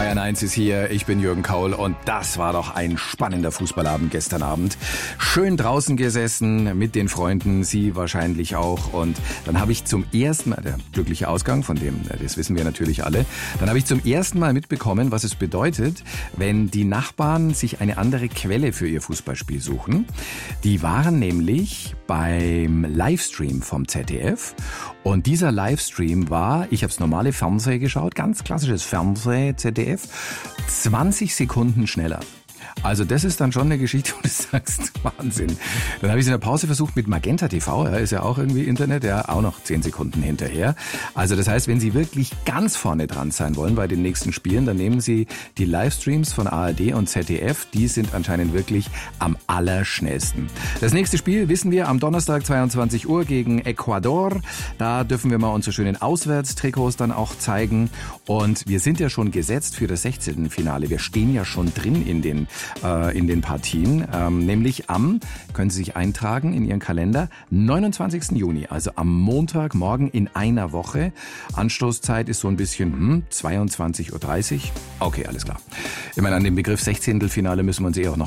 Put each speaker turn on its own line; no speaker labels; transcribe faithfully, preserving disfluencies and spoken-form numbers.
Bayern eins ist hier, ich bin Jürgen Kaul und das war doch ein spannender Fußballabend gestern Abend. Schön draußen gesessen mit den Freunden, Sie wahrscheinlich auch. Und dann habe ich zum ersten Mal, der glückliche Ausgang, von dem, das wissen wir natürlich alle, dann habe ich zum ersten Mal mitbekommen, was es bedeutet, wenn die Nachbarn sich eine andere Quelle für ihr Fußballspiel suchen. Die waren nämlich beim Livestream vom Z D F und dieser Livestream war, ich habe das normale Fernsehen geschaut, ganz klassisches Fernsehen, Z D F, zwanzig Sekunden schneller. Also das ist dann schon eine Geschichte, wo du sagst, Wahnsinn. Dann habe ich es in der Pause versucht mit Magenta T V, ja, ist ja auch irgendwie Internet, ja, auch noch zehn Sekunden hinterher. Also das heißt, wenn Sie wirklich ganz vorne dran sein wollen bei den nächsten Spielen, dann nehmen Sie die Livestreams von A R D und Z D F, die sind anscheinend wirklich am allerschnellsten. Das nächste Spiel wissen wir am Donnerstag zweiundzwanzig Uhr gegen Ecuador. Da dürfen wir mal unsere schönen Auswärtstrikots dann auch zeigen. Und wir sind ja schon gesetzt für das sechzehnten Finale. Wir stehen ja schon drin in den in den Partien, ähm, nämlich am, können Sie sich eintragen in Ihren Kalender, neunundzwanzigsten Juni, also am Montag, morgen in einer Woche. Anstoßzeit ist so ein bisschen hm, zweiundzwanzig Uhr dreißig. Okay, alles klar. Ich meine, an dem Begriff sechzehntel Finale müssen wir uns eh auch noch